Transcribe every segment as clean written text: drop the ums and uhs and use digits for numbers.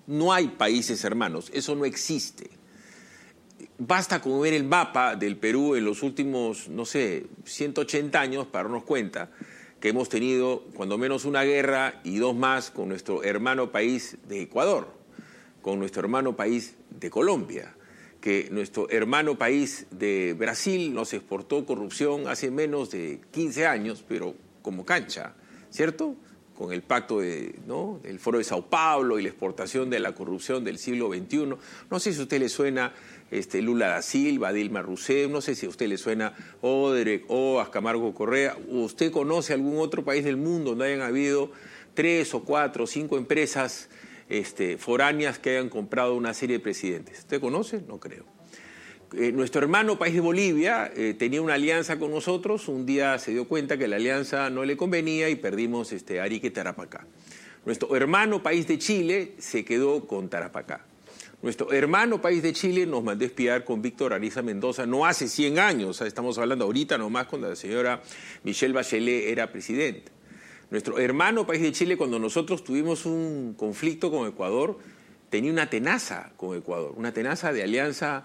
No hay países hermanos, eso no existe. Basta con ver el mapa del Perú en los últimos, no sé, 180 años para darnos cuenta que hemos tenido cuando menos una guerra y dos más con nuestro hermano país de Ecuador, con nuestro hermano país de Colombia, que nuestro hermano país de Brasil nos exportó corrupción hace menos de 15 años, pero como cancha, ¿cierto? Con el pacto ¿no? del Foro de Sao Paulo y la exportación de la corrupción del siglo XXI. No sé si a usted le suena Lula da Silva, Dilma Rousseff, no sé si a usted le suena Odebrecht o Camargo Correa. ¿Usted conoce algún otro país del mundo donde hayan habido 3 o 4 o 5 empresas foráneas que hayan comprado una serie de presidentes? ¿Usted conoce? No creo. Nuestro hermano país de Bolivia tenía una alianza con nosotros. Un día se dio cuenta que la alianza no le convenía y perdimos Arica y Tarapacá. Nuestro hermano país de Chile se quedó con Tarapacá. Nuestro hermano país de Chile nos mandó espiar con Víctor Ariza Mendoza no hace 100 años, estamos hablando ahorita nomás cuando la señora Michelle Bachelet era presidenta. Nuestro hermano país de Chile, cuando nosotros tuvimos un conflicto con Ecuador, tenía una tenaza con Ecuador, una tenaza de alianza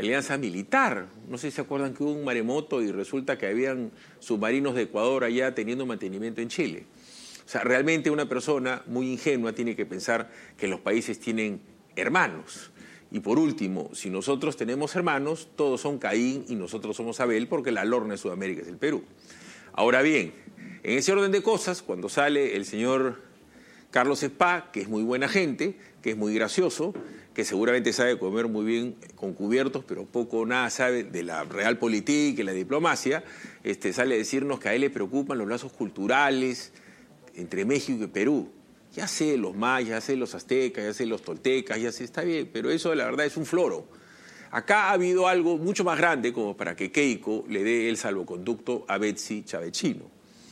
militar. No sé si se acuerdan que hubo un maremoto y resulta que habían submarinos de Ecuador allá teniendo mantenimiento en Chile. O sea, realmente una persona muy ingenua tiene que pensar que los países tienen hermanos. Y por último, si nosotros tenemos hermanos, todos son Caín y nosotros somos Abel, porque la lorna de Sudamérica es el Perú. Ahora bien, en ese orden de cosas, cuando sale el señor Carlos Spa, que es muy buena gente, que es muy gracioso, que seguramente sabe comer muy bien con cubiertos, pero poco o nada sabe de la realpolitik y la diplomacia, sale a decirnos que a él le preocupan los lazos culturales entre México y Perú. Ya sé los mayas, ya sé los aztecas, ya sé los toltecas, ya sé, está bien, pero eso la verdad es un floro. Acá ha habido algo mucho más grande como para que Keiko le dé el salvoconducto a Betsy Chavechino.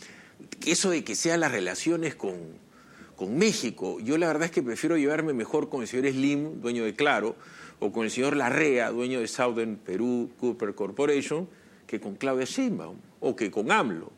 Eso de que sean las relaciones con México, yo la verdad es que prefiero llevarme mejor con el señor Slim, dueño de Claro, o con el señor Larrea, dueño de Southern Peru Cooper Corporation, que con Claudia Sheinbaum o que con AMLO.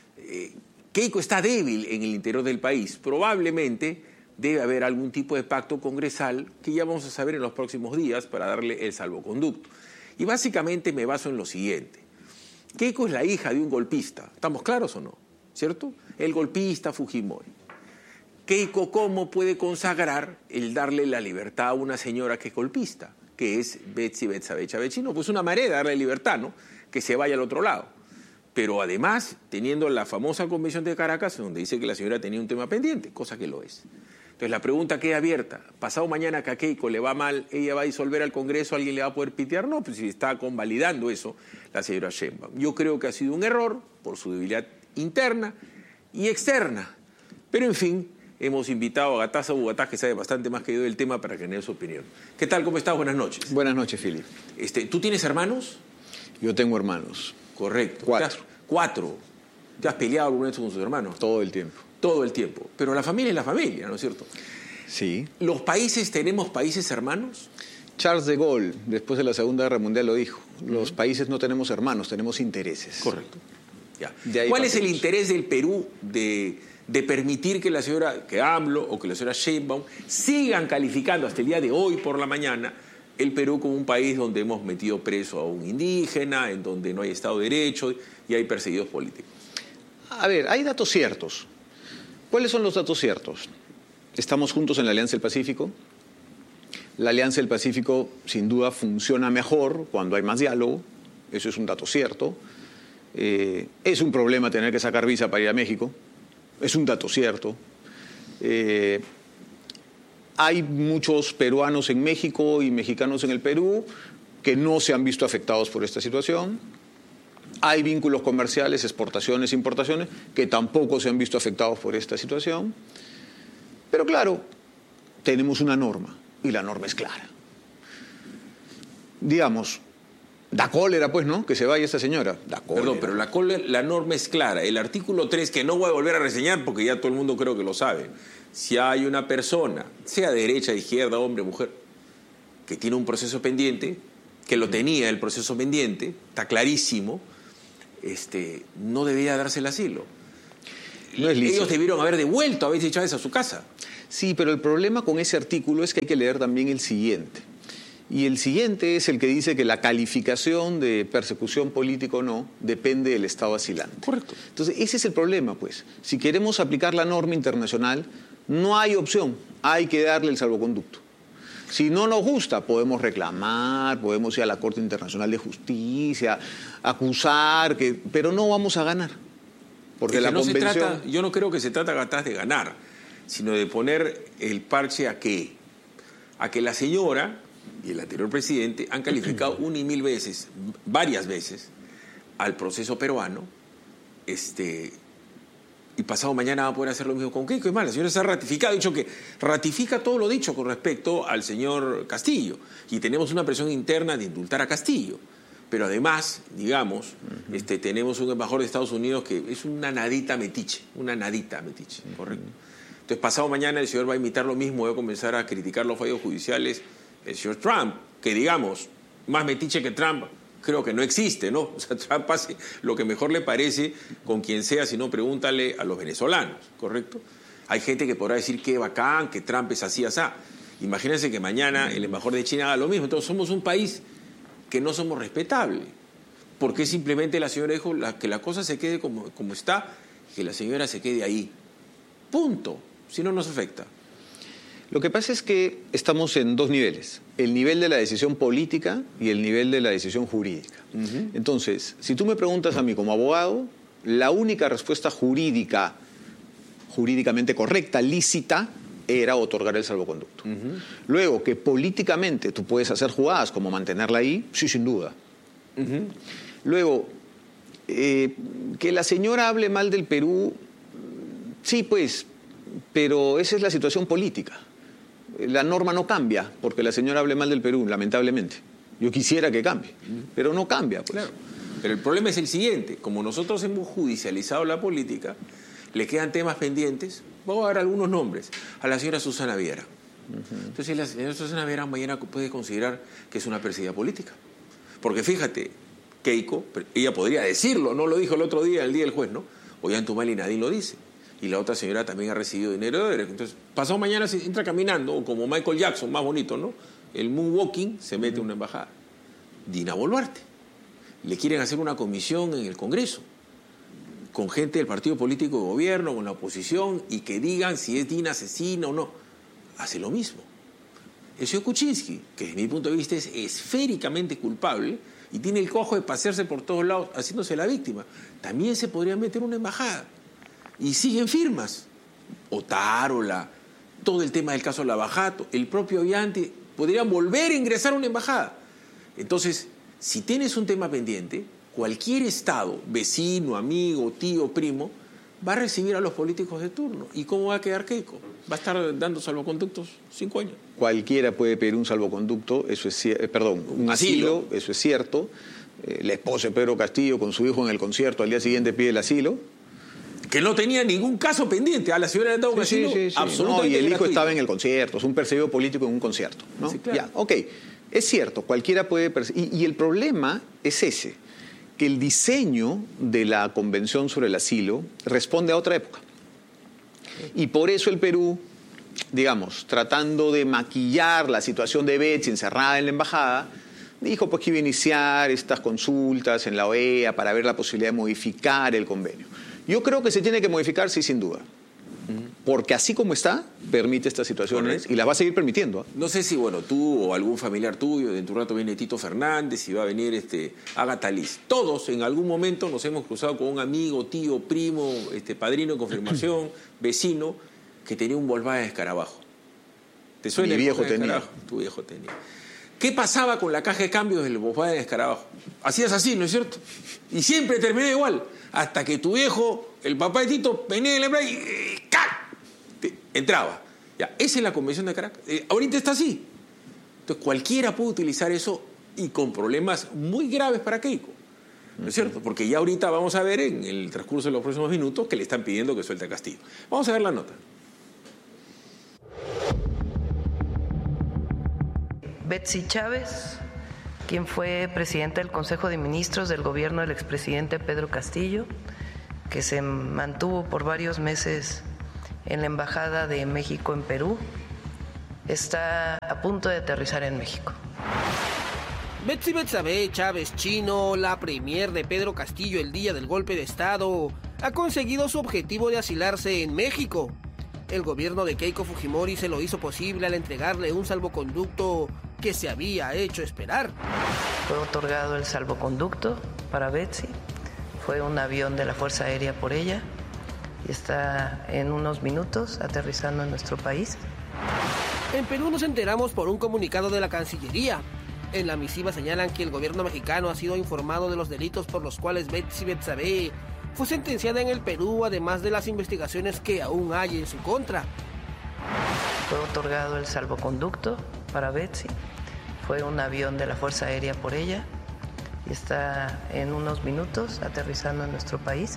Keiko está débil en el interior del país. Probablemente debe haber algún tipo de pacto congresal que ya vamos a saber en los próximos días para darle el salvoconducto. Y básicamente me baso en lo siguiente. Keiko es la hija de un golpista. ¿Estamos claros o no? ¿Cierto? El golpista Fujimori. Keiko, ¿cómo puede consagrar el darle la libertad a una señora que es golpista? Que es Betsy Betsabe Chavechino. Pues una manera de darle libertad, ¿no? Que se vaya al otro lado. Pero además, teniendo la famosa convención de Caracas, donde dice que la señora tenía un tema pendiente, cosa que lo es. Entonces la pregunta queda abierta. ¿Pasado mañana que a Keiko le va mal, ella va a disolver al Congreso, alguien le va a poder pitear? No, pues si está convalidando eso la señora Sheinbaum. Yo creo que ha sido un error por su debilidad interna y externa. Pero en fin, hemos invitado a Gataza Bugatá, que sabe bastante más que yo del tema, para que me dé su opinión. ¿Qué tal? ¿Cómo estás? Buenas noches. Buenas noches, Philip. ¿Tú tienes hermanos? Yo tengo hermanos. Correcto. 4. 4. ¿Te has peleado alguna vez con sus hermanos? Todo el tiempo. Todo el tiempo. Pero la familia es la familia, ¿no es cierto? Sí. ¿Los países tenemos países hermanos? Charles de Gaulle, después de la Segunda Guerra Mundial, lo dijo. Los países no tenemos hermanos, tenemos intereses. Correcto. Ya. ¿Cuál ¿Cuál es el interés del Perú de permitir que la señora, que AMLO o que la señora Sheinbaum sigan calificando hasta el día de hoy por la mañana el Perú como un país donde hemos metido preso a un indígena, en donde no hay Estado de Derecho y hay perseguidos políticos? A ver, hay datos ciertos. ¿Cuáles son los datos ciertos? Estamos juntos en la Alianza del Pacífico. La Alianza del Pacífico, sin duda, funciona mejor cuando hay más diálogo. Eso es un dato cierto. Es un problema tener que sacar visa para ir a México. Es un dato cierto. Hay muchos peruanos en México y mexicanos en el Perú que no se han visto afectados por esta situación. Hay vínculos comerciales, exportaciones, importaciones, que tampoco se han visto afectados por esta situación. Pero claro, tenemos una norma, y la norma es clara. Digamos, da cólera, pues, ¿no?, que se vaya esta señora. Da cólera. Perdón, pero la norma es clara. El artículo 3, que no voy a volver a reseñar porque ya todo el mundo creo que lo sabe. Si hay una persona, sea de derecha, de izquierda, hombre, mujer, que tiene un proceso pendiente, que lo tenía el proceso pendiente, está clarísimo, no debería darse el asilo. No es lícito. Ellos debieron haber devuelto a Betsy Chávez a su casa. Sí, pero el problema con ese artículo es que hay que leer también el siguiente. Y el siguiente es el que dice que la calificación de persecución política o no depende del Estado asilante. Correcto. Entonces, ese es el problema, pues. Si queremos aplicar la norma internacional, no hay opción, hay que darle el salvoconducto. Si no nos gusta, podemos reclamar, podemos ir a la Corte Internacional de Justicia, acusar, pero no vamos a ganar. Porque la convención... yo no creo que se trata de ganar, sino de poner el parche a que la señora y el anterior presidente han calificado una y mil veces, varias veces, al proceso peruano, y pasado mañana va a poder hacer lo mismo con Keiko. Es más, la señora se ha ratificado, ha dicho que ratifica todo lo dicho con respecto al señor Castillo. Y tenemos una presión interna de indultar a Castillo. Pero además, digamos, tenemos un embajador de Estados Unidos que es una nadita metiche, correcto. Entonces, pasado mañana el señor va a imitar lo mismo, va a comenzar a criticar los fallos judiciales del señor Trump, que digamos, más metiche que Trump, creo que no existe, ¿no? O sea, Trump hace lo que mejor le parece con quien sea, si no, pregúntale a los venezolanos, ¿correcto? Hay gente que podrá decir que bacán, que Trump es así, asá. Imagínense que mañana el embajador de China haga lo mismo. Entonces, somos un país que no somos respetables, porque simplemente la señora dijo que la cosa se quede como está, que la señora se quede ahí. Punto. Si no, nos afecta. Lo que pasa es que estamos en dos niveles, el nivel de la decisión política y el nivel de la decisión jurídica. Entonces, si tú me preguntas a mí como abogado, la única respuesta jurídicamente correcta, lícita, era otorgar el salvoconducto. Luego, que políticamente tú puedes hacer jugadas como mantenerla ahí, sí, sin duda. Luego, que la señora hable mal del Perú, sí, pues, pero esa es la situación política. La norma no cambia porque la señora hable mal del Perú, lamentablemente. Yo quisiera que cambie, pero no cambia, pues. Claro. Pero el problema es el siguiente. Como nosotros hemos judicializado la política, le quedan temas pendientes. Voy a dar algunos nombres. A la señora Susana Viera. Entonces, la señora Susana Viera mañana puede considerar que es una perseguida política. Porque fíjate, Keiko, ella podría decirlo, no lo dijo el otro día, el día del juez, ¿no? Ollantumal y Nadine lo dice. Y la otra señora también ha recibido dinero de derecho. Entonces, pasado mañana se entra caminando, o como Michael Jackson, más bonito, ¿no? El moonwalking, se mete a una embajada. Dina Boluarte. Le quieren hacer una comisión en el Congreso, con gente del partido político de gobierno, con la oposición, y que digan si es Dina asesina o no. Hace lo mismo. El señor Kuczynski, que desde mi punto de vista es esféricamente culpable, y tiene el cojo de pasearse por todos lados haciéndose la víctima, también se podría meter una embajada. Y siguen firmas. Otárola, todo el tema del caso Lavajato, el propio Ollanta, podrían volver a ingresar a una embajada. Entonces, si tienes un tema pendiente, cualquier Estado, vecino, amigo, tío, primo, va a recibir a los políticos de turno. ¿Y cómo va a quedar Keiko? ¿Va a estar dando salvoconductos 5 años? Cualquiera puede pedir un salvoconducto, eso es un asilo, eso es cierto. La esposa de Pedro Castillo con su hijo en el concierto, al día siguiente pide el asilo. Que no tenía ningún caso pendiente. A la señora le han dado un asilo absolutamente no, y el hijo gratuito. estaba en el concierto, es un perseguido político en un concierto, ¿no? Sí, claro. Ya, ok. Es cierto, cualquiera puede perseguir. Y el problema es ese, que el diseño de la Convención sobre el Asilo responde a otra época. Y por eso el Perú, digamos, tratando de maquillar la situación de Betsy encerrada en la embajada, dijo pues que iba a iniciar estas consultas en la OEA para ver la posibilidad de modificar el convenio. Yo creo que se tiene que modificar, sí, sin duda. Porque así como está, permite estas situaciones. Correcto. Y las va a seguir permitiendo. No sé si, tú o algún familiar tuyo, dentro de un rato viene Tito Fernández y va a venir Agatha Liz. Todos en algún momento nos hemos cruzado con un amigo, tío, primo, padrino de confirmación, vecino, que tenía un Volkswagen escarabajo. ¿Te suena? Mi viejo tenía. Tu viejo tenía. ¿Qué pasaba con la caja de cambios del Volkswagen escarabajo? Hacías así, ¿no es cierto? Y siempre terminaba igual. Hasta que tu viejo, el papá de Tito, venía en el embrague y entraba. Ya, esa es la Convención de Caracas. Ahorita está así. Entonces cualquiera puede utilizar eso y con problemas muy graves para Keiko. ¿No es cierto? Porque ya ahorita vamos a ver en el transcurso de los próximos minutos que le están pidiendo que suelte a Castillo. Vamos a ver la nota. Betsy Chávez, quien fue presidenta del Consejo de Ministros del gobierno del expresidente Pedro Castillo, que se mantuvo por varios meses en la Embajada de México en Perú. Está a punto de aterrizar en México. Betsy Betsabe Chávez Chino, la premier de Pedro Castillo el día del golpe de Estado, ha conseguido su objetivo de asilarse en México. El gobierno de Keiko Fujimori se lo hizo posible al entregarle un salvoconducto que se había hecho esperar. Fue otorgado el salvoconducto para Betsy. Fue un avión de la Fuerza Aérea por ella y está en unos minutos aterrizando en nuestro país. En Perú nos enteramos por un comunicado de la Cancillería. En la misiva señalan que el gobierno mexicano ha sido informado de los delitos por los cuales Betsy Betsabe fue sentenciada en el Perú, además de las investigaciones que aún hay en su contra. Fue otorgado el salvoconducto para Betsy. Fue un avión de la Fuerza Aérea por ella y está en unos minutos aterrizando en nuestro país.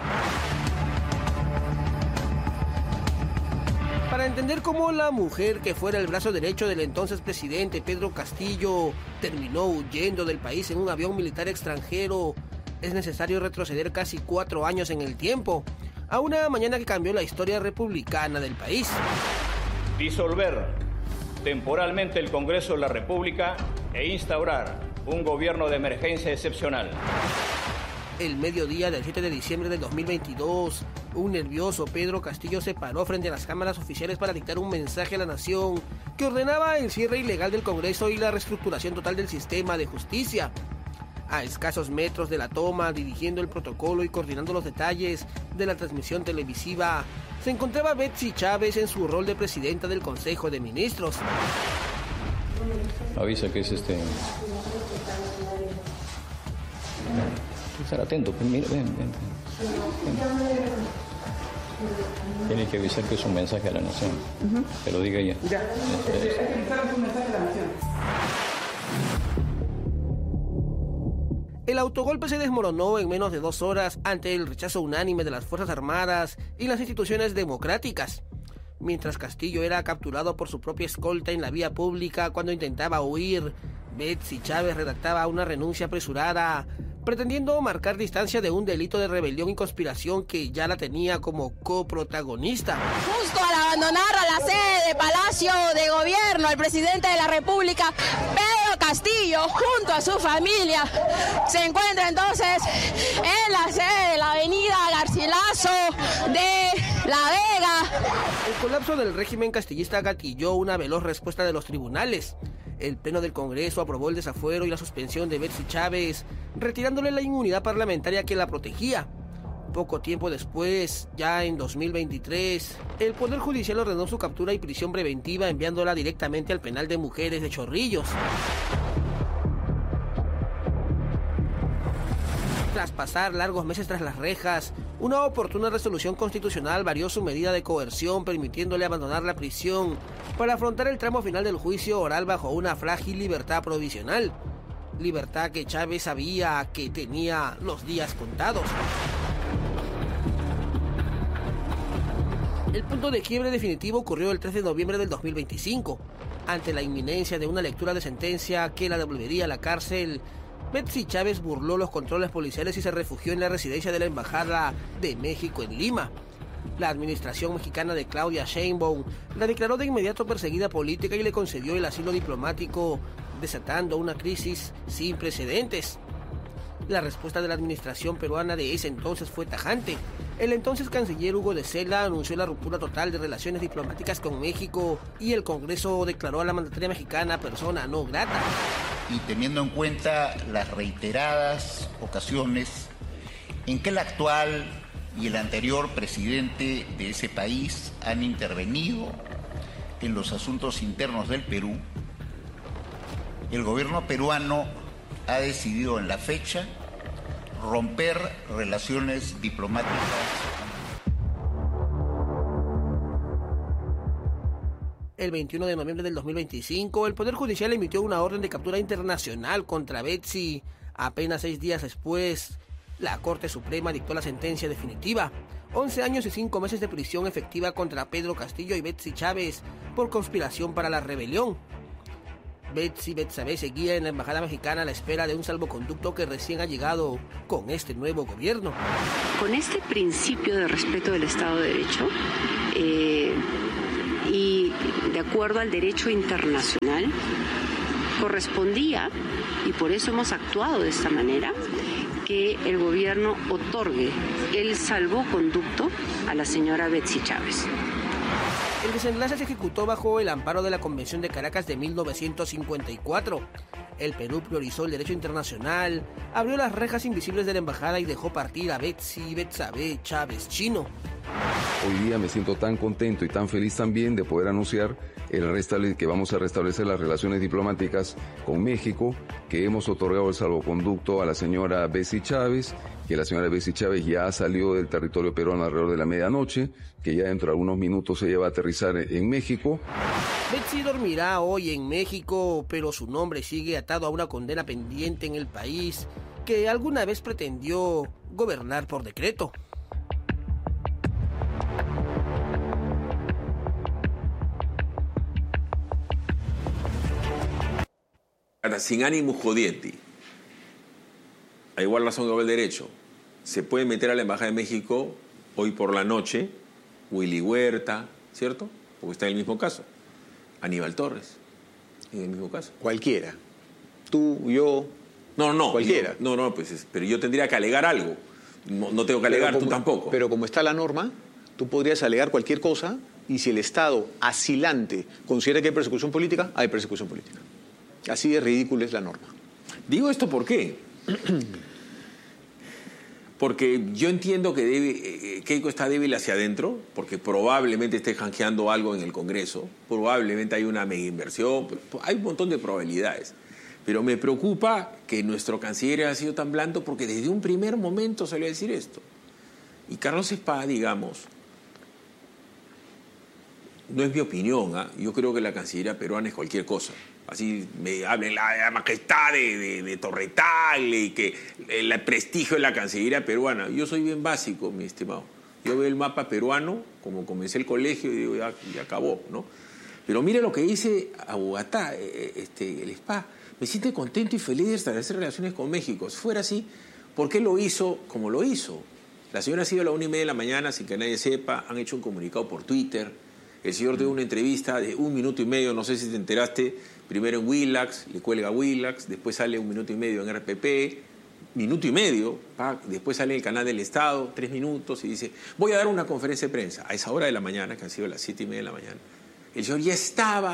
Para entender cómo la mujer que fuera el brazo derecho del entonces presidente Pedro Castillo terminó huyendo del país en un avión militar extranjero, es necesario retroceder casi 4 años en el tiempo, a una mañana que cambió la historia republicana del país. Disolver temporalmente el Congreso de la República e instaurar un gobierno de emergencia excepcional. El mediodía del 7 de diciembre del 2022, un nervioso Pedro Castillo se paró frente a las cámaras oficiales para dictar un mensaje a la nación que ordenaba el cierre ilegal del Congreso y la reestructuración total del sistema de justicia. A escasos metros de la toma, dirigiendo el protocolo y coordinando los detalles de la transmisión televisiva, se encontraba Betsy Chávez en su rol de presidenta del Consejo de Ministros. Avisa que es Estar atento, pues mira, ven. Tiene que avisar que es un mensaje a la nación. Que lo diga ella. Ya. Un mensaje a la nación. El autogolpe se desmoronó en menos de 2 horas ante el rechazo unánime de las Fuerzas Armadas y las instituciones democráticas. Mientras Castillo era capturado por su propia escolta en la vía pública cuando intentaba huir, Betsy Chávez redactaba una renuncia apresurada, pretendiendo marcar distancia de un delito de rebelión y conspiración que ya la tenía como coprotagonista. Justo al abandonar a la sede de Palacio de Gobierno, el presidente de la República, Pedro Castillo, junto a su familia, se encuentra entonces en la sede de la avenida Garcilaso de La Vega. El colapso del régimen castillista gatilló una veloz respuesta de los tribunales. El Pleno del Congreso aprobó el desafuero y la suspensión de Betsy Chávez, retirándole la inmunidad parlamentaria que la protegía. Poco tiempo después, ya en 2023, el Poder Judicial ordenó su captura y prisión preventiva, enviándola directamente al penal de mujeres de Chorrillos. Tras pasar largos meses tras las rejas, una oportuna resolución constitucional varió su medida de coerción, permitiéndole abandonar la prisión para afrontar el tramo final del juicio oral bajo una frágil libertad provisional. Libertad que Chávez sabía que tenía los días contados. El punto de quiebre definitivo ocurrió el 3 de noviembre del 2025. Ante la inminencia de una lectura de sentencia que la devolvería a la cárcel, Betsy Chávez burló los controles policiales y se refugió en la residencia de la Embajada de México en Lima. La administración mexicana de Claudia Sheinbaum la declaró de inmediato perseguida política y le concedió el asilo diplomático, desatando una crisis sin precedentes. La respuesta de la administración peruana de ese entonces fue tajante. El entonces canciller Hugo de Sela anunció la ruptura total de relaciones diplomáticas con México y el Congreso declaró a la mandataria mexicana persona no grata. Y teniendo en cuenta las reiteradas ocasiones en que el actual y el anterior presidente de ese país han intervenido en los asuntos internos del Perú, el gobierno peruano ha decidido en la fecha romper relaciones diplomáticas. El 21 de noviembre del 2025, el Poder Judicial emitió una orden de captura internacional contra Betsy. Apenas 6 días después, la Corte Suprema dictó la sentencia definitiva. 11 años y 5 meses de prisión efectiva contra Pedro Castillo y Betsy Chávez por conspiración para la rebelión. Betsy Betsabe seguía en la embajada mexicana a la espera de un salvoconducto que recién ha llegado con este nuevo gobierno. Con este principio de respeto del Estado de Derecho y de acuerdo al derecho internacional, correspondía, y por eso hemos actuado de esta manera, que el gobierno otorgue el salvoconducto a la señora Betsy Chávez. El desenlace se ejecutó bajo el amparo de la Convención de Caracas de 1954. El Perú priorizó el derecho internacional, abrió las rejas invisibles de la embajada y dejó partir a Betsy Betsabe Chávez Chino. Hoy día me siento tan contento y tan feliz también de poder anunciar que vamos a restablecer las relaciones diplomáticas con México, que hemos otorgado el salvoconducto a la señora Betsy Chávez, que la señora Betsy Chávez ya salió del territorio peruano alrededor de la medianoche, que ya dentro de algunos minutos ella va a aterrizar en México. Betsy dormirá hoy en México, pero su nombre sigue atado a una condena pendiente en el país que alguna vez pretendió gobernar por decreto. Ahora, sin ánimo jodienti, a igual razón que va el derecho, se puede meter a la Embajada de México hoy por la noche Willy Huerta, ¿cierto? Porque está en el mismo caso. Aníbal Torres, en el mismo caso. Cualquiera. Tú, yo... No. Cualquiera. Pero yo tendría que alegar algo. No tengo que alegar, tú tampoco. Pero como está la norma, tú podrías alegar cualquier cosa y si el Estado asilante considera que hay persecución política, hay persecución política. Así de ridícula es la norma. Digo esto ¿por qué? Porque yo entiendo que Keiko está débil hacia adentro, porque probablemente esté jangueando algo en el Congreso, probablemente hay una mega inversión, hay un montón de probabilidades. Pero me preocupa que nuestro canciller haya sido tan blando porque desde un primer momento salió a decir esto. Y Carlos Spa, digamos, no es mi opinión, ¿eh? Yo creo que la Cancillería peruana es cualquier cosa. Así me hablen la majestad de Torretagle y que el prestigio de la Cancillería peruana. Yo soy bien básico, mi estimado. Yo veo el mapa peruano, como comencé el colegio, y digo, ya acabó, ¿no? Pero mire lo que dice a Bogotá, el Spa. Me siento contento y feliz de establecer relaciones con México. Si fuera así, ¿por qué lo hizo como lo hizo? La señora ha sido a la 1:30 de la mañana sin que nadie sepa, han hecho un comunicado por Twitter. El señor dio una entrevista de 1 minuto y medio, no sé si te enteraste, primero en Willax, le cuelga Willax, después sale 1 minuto y medio en RPP, minuto y medio, después sale en el canal del Estado, 3 minutos, y dice, voy a dar una conferencia de prensa a esa hora de la mañana, que han sido las 7:30 de la mañana. El señor ya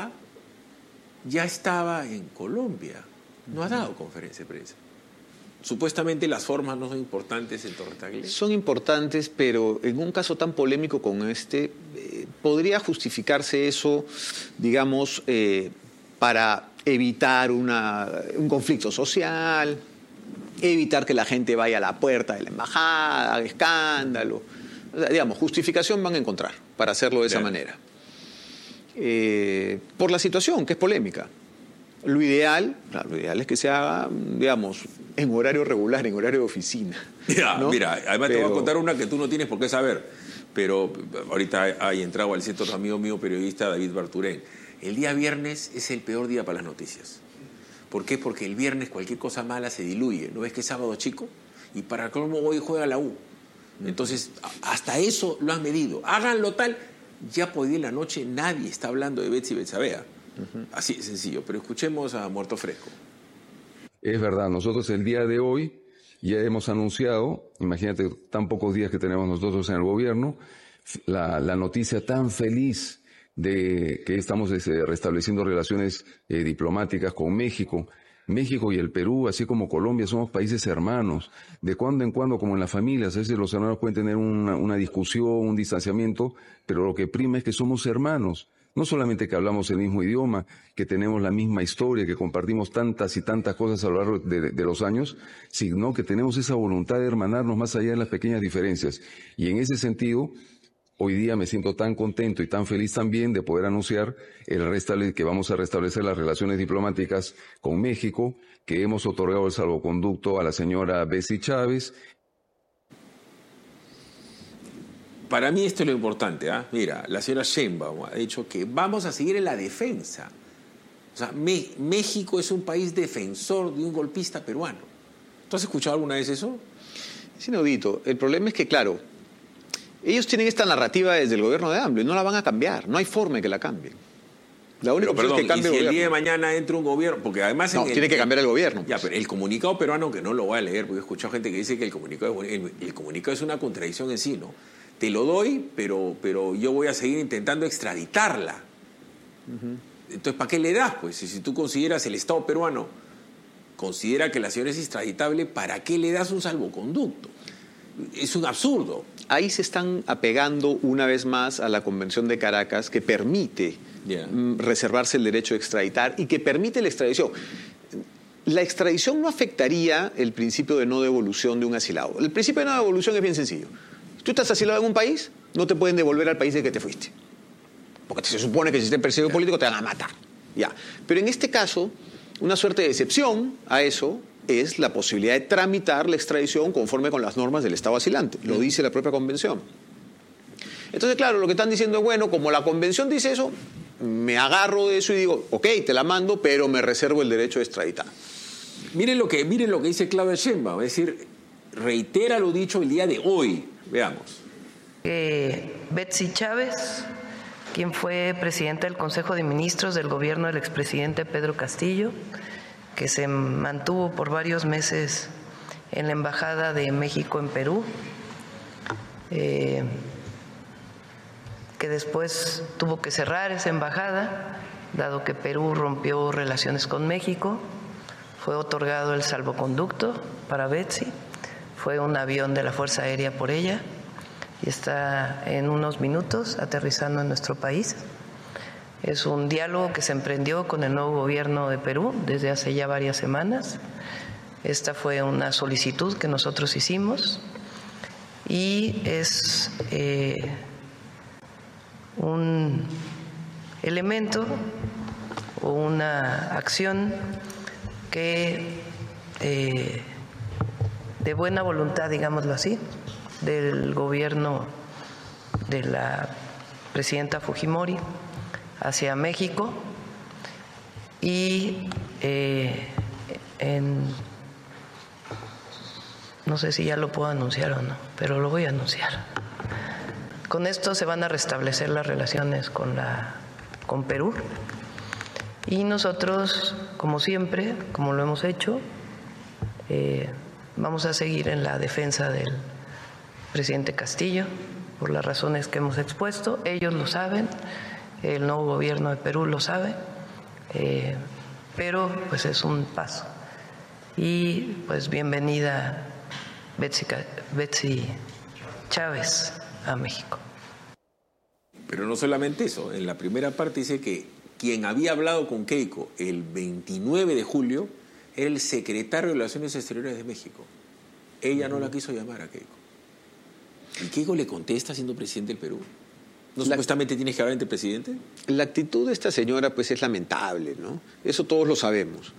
estaba en Colombia, no ha dado conferencia de prensa. Supuestamente las formas no son importantes en Torretagle. Son importantes, pero en un caso tan polémico como este, podría justificarse eso, digamos, para evitar un conflicto social, evitar que la gente vaya a la puerta de la embajada, haga escándalo. O sea, digamos, justificación van a encontrar para hacerlo de esa manera. Por la situación, que es polémica. Lo ideal es que se haga, digamos, en horario regular, en horario de oficina. ¿No? Mira, además te voy a contar una que tú no tienes por qué saber, pero ahorita hay entrado al centro amigo mío periodista David Barturén. El día viernes es el peor día para las noticias. ¿Por qué? Porque el viernes cualquier cosa mala se diluye. ¿No ves que es sábado chico? Y para cómo hoy juega la U. Entonces, hasta eso lo han medido. Háganlo tal. Ya por día en la noche nadie está hablando de Betsy Betsabe. Así de sencillo, pero escuchemos a Muerto Fresco. Es verdad, nosotros el día de hoy ya hemos anunciado, imagínate tan pocos días que tenemos nosotros en el gobierno, la noticia tan feliz de que estamos restableciendo relaciones diplomáticas con México. México y el Perú, así como Colombia, somos países hermanos. De cuando en cuando, como en las familias, a veces los hermanos pueden tener una discusión, un distanciamiento, pero lo que prima es que somos hermanos. No solamente que hablamos el mismo idioma, que tenemos la misma historia, que compartimos tantas y tantas cosas a lo largo de los años, sino que tenemos esa voluntad de hermanarnos más allá de las pequeñas diferencias. Y en ese sentido, hoy día me siento tan contento y tan feliz también de poder anunciar que vamos a restablecer las relaciones diplomáticas con México, que hemos otorgado el salvoconducto a la señora Betsy Chávez. Para mí esto es lo importante, ¿eh? Mira, la señora Sheinbaum ha dicho que vamos a seguir en la defensa. O sea, México es un país defensor de un golpista peruano. ¿Tú has escuchado alguna vez eso? Es inaudito. El problema es que, claro, ellos tienen esta narrativa desde el gobierno de AMLO y no la van a cambiar. No hay forma de que la cambien. La única opción es que cambie el gobierno. Y si el día de mañana entra un gobierno, porque además... No, tiene que cambiar el gobierno. Ya, pero el comunicado peruano, que no lo voy a leer, porque he escuchado gente que dice que el comunicado es una contradicción en sí, ¿no? Te lo doy, pero yo voy a seguir intentando extraditarla. Entonces, ¿para qué le das? Pues si tú consideras, el Estado peruano considera que la señora es extraditable, ¿para qué le das un salvoconducto? Es un absurdo. Ahí se están apegando una vez más a la Convención de Caracas, que permite reservarse el derecho de extraditar y que permite la extradición. La extradición no afectaría el principio de no devolución de un asilado. El principio de no devolución es bien sencillo. Tú estás asilado en un país, no te pueden devolver al país de que te fuiste. Porque se supone que si estás perseguido político te van a matar. Ya. Pero en este caso, una suerte de excepción a eso es la posibilidad de tramitar la extradición conforme con las normas del Estado asilante. Lo dice la propia Convención. Entonces, claro, lo que están diciendo es, bueno, como la Convención dice eso, me agarro de eso y digo, ok, te la mando, pero me reservo el derecho de extraditar. Miren lo que dice Claudia Sheinbaum, es decir, reitera lo dicho el día de hoy. Veamos. Betsy Chávez, quien fue presidenta del Consejo de Ministros del gobierno del expresidente Pedro Castillo, que se mantuvo por varios meses en la Embajada de México en Perú, que después tuvo que cerrar esa embajada, dado que Perú rompió relaciones con México. Fue otorgado el salvoconducto para Betsy, fue un avión de la Fuerza Aérea por ella y está en unos minutos aterrizando en nuestro país. Es un diálogo que se emprendió con el nuevo gobierno de Perú desde hace ya varias semanas. Esta fue una solicitud que nosotros hicimos y es un elemento o una acción que de buena voluntad, digámoslo así, del gobierno de la presidenta Fujimori hacia México y no sé si ya lo puedo anunciar o no, pero lo voy a anunciar. Con esto se van a restablecer las relaciones con Perú y nosotros, como siempre, como lo hemos hecho, vamos a seguir en la defensa del presidente Castillo por las razones que hemos expuesto. Ellos lo saben, el nuevo gobierno de Perú lo sabe, pero pues es un paso. Y pues bienvenida Betsy Chávez a México. Pero no solamente eso, en la primera parte dice que quien había hablado con Keiko el 29 de julio era el secretario de Relaciones Exteriores de México. Ella no la quiso llamar a Keiko. ¿Y Keiko le contesta siendo presidente del Perú? ¿No supuestamente tienes que hablar entre presidente? La actitud de esta señora pues es lamentable, ¿no? Eso todos lo sabemos.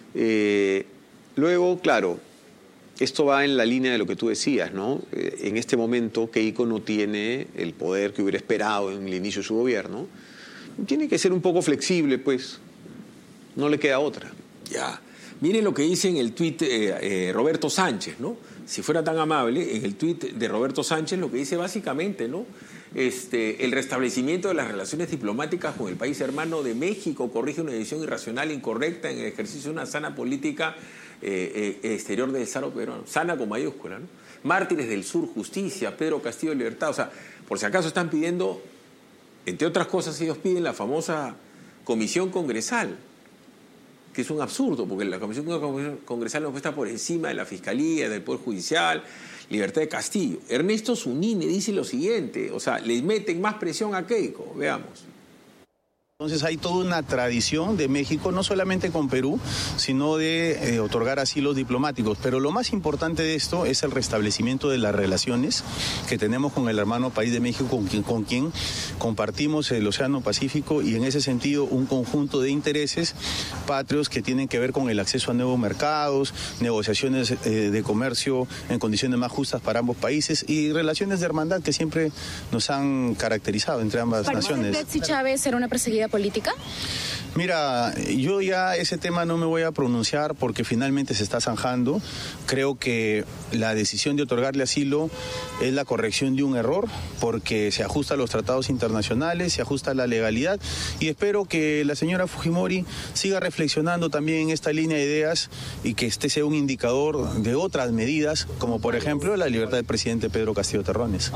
Luego, claro, esto va en la línea de lo que tú decías, ¿no? En este momento Keiko no tiene el poder que hubiera esperado en el inicio de su gobierno. Tiene que ser un poco flexible, pues. No le queda otra. Ya. Miren lo que dice en el tuit Roberto Sánchez, ¿no? Si fuera tan amable, en el tuit de Roberto Sánchez lo que dice básicamente, ¿no? El restablecimiento de las relaciones diplomáticas con el país hermano de México corrige una decisión irracional e incorrecta en el ejercicio de una sana política exterior del Estado peruano. Sana con mayúscula, ¿no? Mártires del Sur, justicia, Pedro Castillo, libertad. O sea, por si acaso están pidiendo, entre otras cosas, ellos piden la famosa comisión congresal, que es un absurdo, porque la comisión congresal no está por encima de la Fiscalía, del Poder Judicial, libertad de Castillo. Ernesto Zunine dice lo siguiente, o sea, le meten más presión a Keiko, veamos. Entonces hay toda una tradición de México, no solamente con Perú, sino de otorgar asilos diplomáticos. Pero lo más importante de esto es el restablecimiento de las relaciones que tenemos con el hermano país de México, con quien compartimos el Océano Pacífico y en ese sentido un conjunto de intereses patrios que tienen que ver con el acceso a nuevos mercados, negociaciones de comercio en condiciones más justas para ambos países y relaciones de hermandad que siempre nos han caracterizado entre ambas naciones. ¿Betsy Chávez era una perseguida política? Mira, yo ya ese tema no me voy a pronunciar porque finalmente se está zanjando. Creo que la decisión de otorgarle asilo es la corrección de un error porque se ajusta a los tratados internacionales, se ajusta a la legalidad y espero que la señora Fujimori siga reflexionando también en esta línea de ideas y que este sea un indicador de otras medidas, como por ejemplo la libertad del presidente Pedro Castillo Terrones.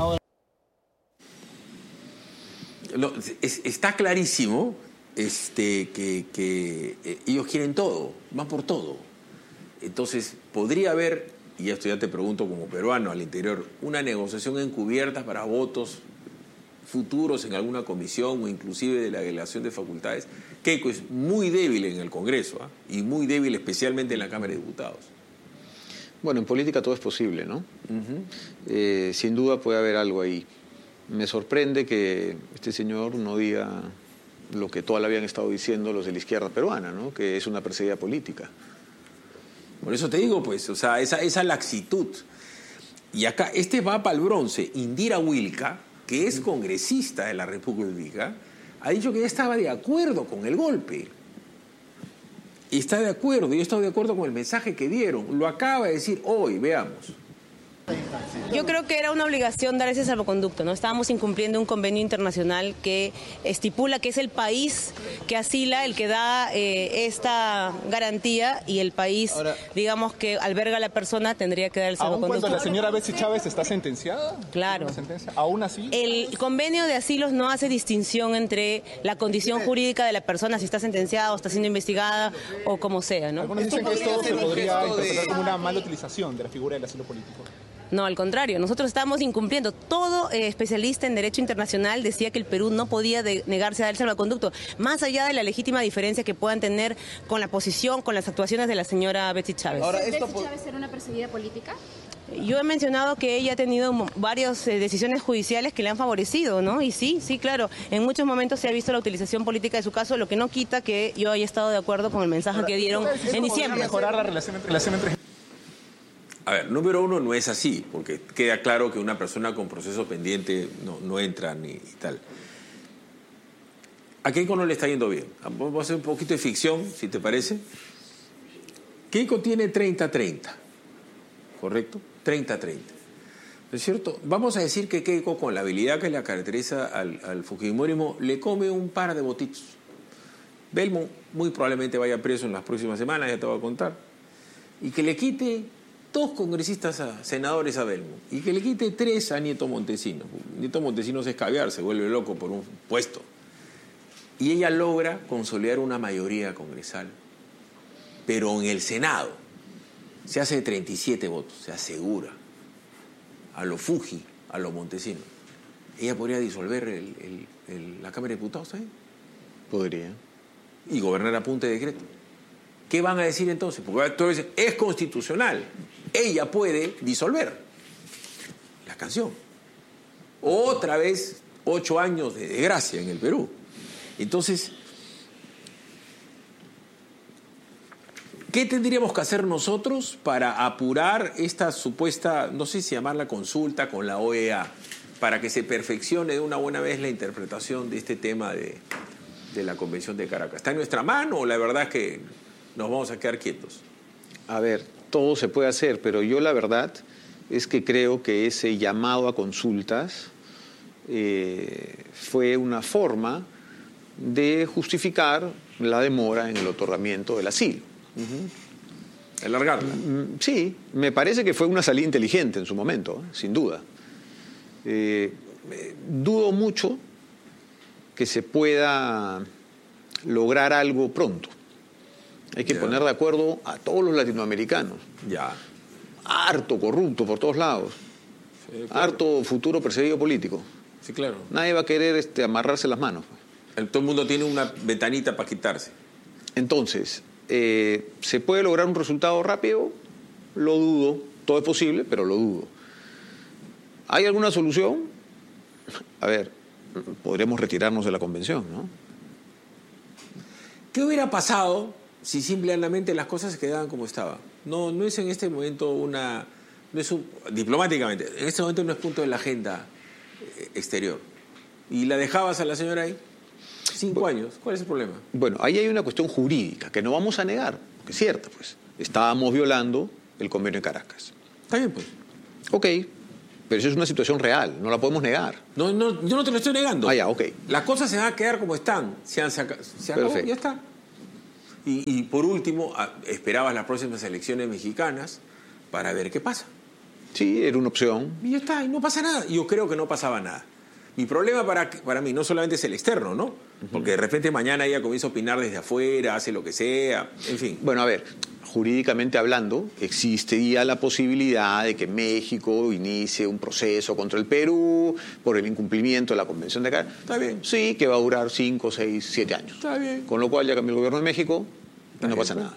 Está clarísimo que ellos quieren todo, van por todo. Entonces, podría haber, y esto ya te pregunto como peruano al interior, una negociación encubierta para votos futuros en alguna comisión o inclusive de la delegación de facultades. Keiko es muy débil en el Congreso, y muy débil especialmente en la Cámara de Diputados. Bueno, en política todo es posible, ¿no? Sin duda puede haber algo ahí. Me sorprende que este señor no diga lo que toda la habían estado diciendo los de la izquierda peruana, ¿no? Que es una perseguida política. Por eso te digo, pues, o sea, esa laxitud. Y acá, va para el bronce. Indira Wilca, que es congresista de la República, ha dicho que ya estaba de acuerdo con el golpe. Y está de acuerdo, y yo estoy de acuerdo con el mensaje que dieron. Lo acaba de decir hoy, veamos. Yo creo que era una obligación dar ese salvoconducto, ¿no? Estábamos incumpliendo un convenio internacional que estipula que es el país que asila el que da esta garantía y el país, ahora, digamos, que alberga a la persona tendría que dar el salvoconducto. ¿Aún cuando la señora Betsy Chávez está sentenciada? Claro. ¿Aún así? El convenio de asilos no hace distinción entre la condición jurídica de la persona, si está sentenciada o está siendo investigada o como sea, ¿no? Algunos dicen que esto se podría interpretar como una mala utilización de la figura del asilo político. No, al contrario, nosotros estamos incumpliendo. Todo especialista en derecho internacional decía que el Perú no podía negarse a dar el salvoconducto, más allá de la legítima diferencia que puedan tener con la posición, con las actuaciones de la señora Betsy Chávez. Ahora, ¿Betsy Chávez era una perseguida política? Yo he mencionado que ella ha tenido varias decisiones judiciales que le han favorecido, ¿no? Y sí, claro, en muchos momentos se ha visto la utilización política de su caso, lo que no quita que yo haya estado de acuerdo con el mensaje que dieron en diciembre. Mejorar la relación entre... A ver, número uno, no es así, porque queda claro que una persona con proceso pendiente no entra ni tal. A Keiko no le está yendo bien. Vamos a hacer un poquito de ficción, si te parece. Keiko tiene 30-30, ¿correcto? 30-30. ¿No es cierto? Vamos a decir que Keiko, con la habilidad que le caracteriza al fujimorismo, le come un par de votitos. Belmont muy probablemente vaya preso en las próximas semanas, ya te voy a contar. Y que le quite 2 congresistas senadores a Belmont y que le quite 3 a Nieto Montesinos. Nieto Montesinos es caviar, se vuelve loco por un puesto. Y ella logra consolidar una mayoría congresal. Pero en el Senado se hace de 37 votos, se asegura. A lo Fuji, a lo Montesinos. Ella podría disolver la Cámara de Diputados también. Podría. Y gobernar a punta de decreto. ¿Qué van a decir entonces? Porque todos dicen, es constitucional. Ella puede disolver la canción. Otra vez, 8 años de desgracia en el Perú. Entonces, ¿qué tendríamos que hacer nosotros para apurar esta supuesta, no sé si llamarla consulta con la OEA, para que se perfeccione de una buena vez la interpretación de este tema de la Convención de Caracas? ¿Está en nuestra mano o la verdad es que nos vamos a quedar quietos? A ver, todo se puede hacer, pero yo la verdad es que creo que ese llamado a consultas fue una forma de justificar la demora en el otorgamiento del asilo. ¿Alargarla? Sí, me parece que fue una salida inteligente en su momento, sin duda. Dudo mucho que se pueda lograr algo pronto. Hay que poner de acuerdo a todos los latinoamericanos. Harto corrupto por todos lados. Sí, claro. Harto futuro perseguido político. Sí, claro. Nadie va a querer amarrarse las manos. Todo el mundo tiene una ventanita para quitarse. Entonces, ¿se puede lograr un resultado rápido? Lo dudo. Todo es posible, pero lo dudo. ¿Hay alguna solución? A ver, podríamos retirarnos de la convención, ¿no? ¿Qué hubiera pasado si simplemente las cosas se quedaban como estaban? No es en este momento diplomáticamente, en este momento no es punto de la agenda exterior. ¿Y la dejabas a la señora ahí? 5 años. ¿Cuál es el problema? Bueno, ahí hay una cuestión jurídica que no vamos a negar, que es cierta, pues. Estábamos violando el convenio de Caracas. Está bien, pues. Ok, pero eso es una situación real, no la podemos negar. No, yo no te lo estoy negando. Ah, ya, ok. Las cosas se van a quedar como están. Se acabó, ya está. Y por último, esperabas las próximas elecciones mexicanas para ver qué pasa. Sí, era una opción. Y ya está, y no pasa nada. Yo creo que no pasaba nada. Mi problema para mí no solamente es el externo, ¿no? Porque de repente mañana ella comienza a opinar desde afuera, hace lo que sea, en fin. Bueno, a ver, jurídicamente hablando, existiría la posibilidad de que México inicie un proceso contra el Perú por el incumplimiento de la Convención de Caracas. Está bien. Sí, que va a durar 5, 6, 7 años. Está bien. Con lo cual ya cambió el gobierno de México, no pasa nada.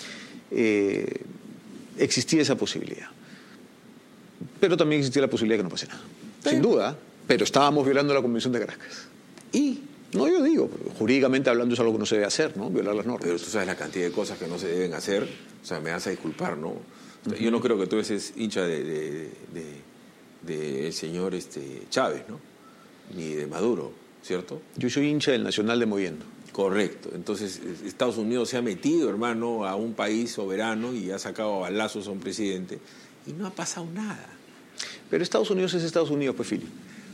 Existía esa posibilidad. Pero también existía la posibilidad de que no pase nada. Sin duda, pero estábamos violando la Convención de Caracas. ¿Y? No, yo digo, jurídicamente hablando es algo que no se debe hacer, ¿no? Violar las normas. Pero tú sabes la cantidad de cosas que no se deben hacer. O sea, me vas a disculpar, ¿no? Yo no creo que tú eres hincha del señor Chávez, ¿no? Ni de Maduro, ¿cierto? Yo soy hincha del Nacional de Moviendo. Correcto. Entonces, Estados Unidos se ha metido, hermano, a un país soberano y ha sacado a balazos a un presidente. Y no ha pasado nada. Pero Estados Unidos es Estados Unidos, pues, Fili.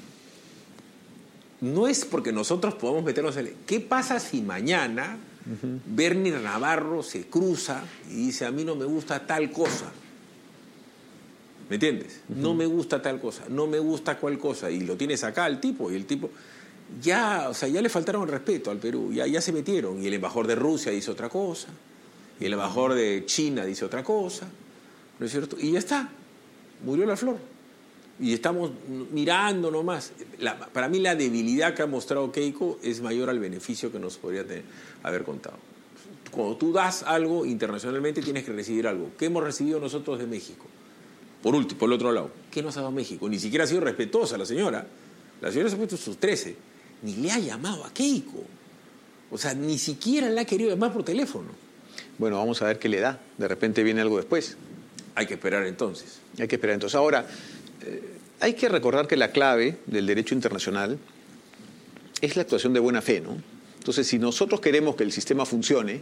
No es porque nosotros podamos meternos en... ¿Qué pasa si mañana Bernie Navarro se cruza y dice, a mí no me gusta tal cosa? ¿Me entiendes? No me gusta tal cosa, no me gusta cual cosa. Y lo tienes acá el tipo, y el tipo... Ya, o sea, ya le faltaron el respeto al Perú, ya se metieron. Y el embajador de Rusia dice otra cosa, y el embajador de China dice otra cosa, ¿no es cierto? Y ya está, murió la flor. Y estamos mirando nomás. Para mí la debilidad que ha mostrado Keiko es mayor al beneficio que nos podría haber contado. Cuando tú das algo internacionalmente tienes que recibir algo. ¿Qué hemos recibido nosotros de México? Por último, por el otro lado, ¿qué nos ha dado México? Ni siquiera ha sido respetuosa la señora. La señora se ha puesto sus 13. Ni le ha llamado a Keiko. O sea, ni siquiera la ha querido llamar por teléfono. Bueno, vamos a ver qué le da. De repente viene algo después. Hay que esperar entonces. Hay que esperar entonces. Ahora, hay que recordar que la clave del derecho internacional es la actuación de buena fe, ¿no? Entonces, si nosotros queremos que el sistema funcione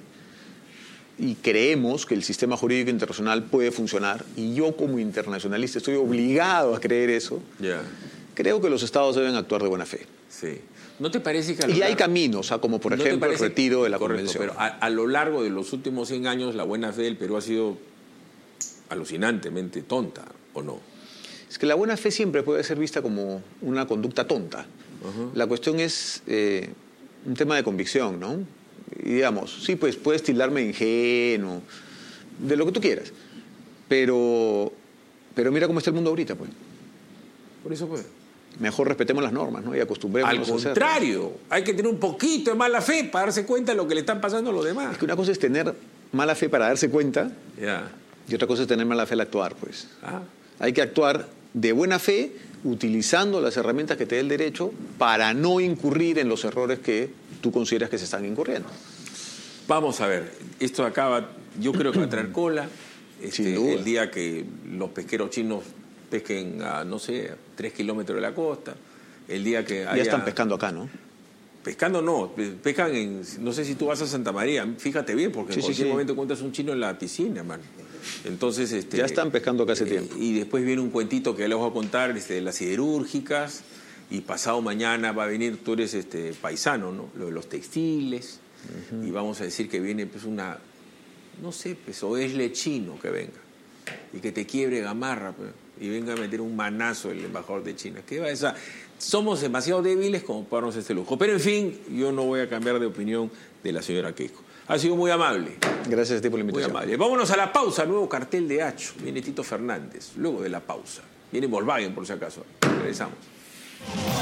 y creemos que el sistema jurídico internacional puede funcionar, y yo como internacionalista estoy obligado a creer eso, creo que los estados deben actuar de buena fe. Sí. ¿No te parece que y hay caminos, como por ejemplo el retiro de la convención? Pero a lo largo de los últimos 100 años la buena fe del Perú ha sido alucinantemente tonta, ¿o no? Es que la buena fe siempre puede ser vista como una conducta tonta. La cuestión es un tema de convicción, ¿no? Y digamos, sí, pues puedes tildarme de ingenuo, de lo que tú quieras, pero mira cómo está el mundo ahorita, pues. Por eso pues. Mejor respetemos las normas, ¿no? Y acostumbrémonos a hacerlo. Al contrario, hay que tener un poquito de mala fe para darse cuenta de lo que le están pasando a los demás. Es que una cosa es tener mala fe para darse cuenta y otra cosa es tener mala fe al actuar, pues. Hay que actuar de buena fe utilizando las herramientas que te dé el derecho para no incurrir en los errores que tú consideras que se están incurriendo. Vamos a ver, esto acaba, yo creo que va a traer cola. Sin duda. El día que los pesqueros chinos pesquen a, no sé, a 3 kilómetros de la costa, el día que haya... Ya están pescando acá, ¿no? Pescando no, pescan en... No sé si tú vas a Santa María, fíjate bien, porque en cualquier momento encuentras un chino en la piscina, hermano. Entonces, ya están pescando acá hace tiempo. Y después viene un cuentito que les voy a contar de las siderúrgicas, y pasado mañana va a venir, tú eres paisano, ¿no? Lo de los textiles, y vamos a decir que viene pues una, no sé, pues o es lechino que venga, y que te quiebre Gamarra, pues, y venga a meter un manazo el embajador de China. ¿Qué va a esa? Somos demasiado débiles como para darnos este lujo. Pero en fin, yo no voy a cambiar de opinión de la señora Keiko. Ha sido muy amable. Gracias a ti por la invitación. Muy amable. Vámonos a la pausa. Nuevo cartel de Hacho. Viene Tito Fernández. Luego de la pausa. Viene Volkswagen, por si acaso. Regresamos.